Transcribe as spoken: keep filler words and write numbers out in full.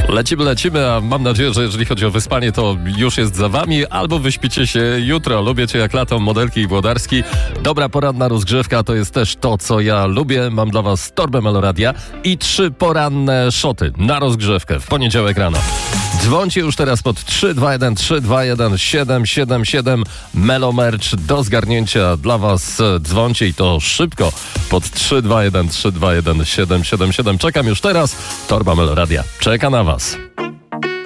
Lecimy, lecimy, a mam nadzieję, że jeżeli chodzi o wyspanie, to już jest za wami, albo wyśpicie się jutro. Lubię cię jak lato, Modelki i Włodarski. Dobra poranna rozgrzewka to jest też to, co ja lubię. Mam dla was torbę Meloradia i trzy poranne szoty na rozgrzewkę w poniedziałek rano. Dzwońcie już teraz pod trzy dwa jeden trzy dwa jeden siedem siedem siedem. Melo Merch do zgarnięcia dla was. Dzwońcie i to szybko pod trzy dwa jeden trzy dwa jeden siedem siedem siedem. Czekam już teraz. Torba Meloradia czeka na was.